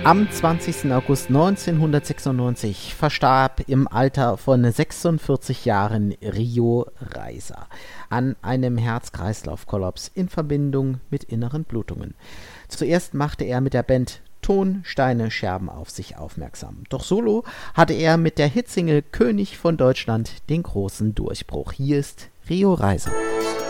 Am 20. August 1996 verstarb im Alter von 46 Jahren Rio Reiser an einem Herz-Kreislauf-Kollaps in Verbindung mit inneren Blutungen. Zuerst machte er mit der Band Ton, Steine, Scherben auf sich aufmerksam. Doch solo hatte er mit der Hitsingle König von Deutschland den großen Durchbruch. Hier ist Rio Reiser.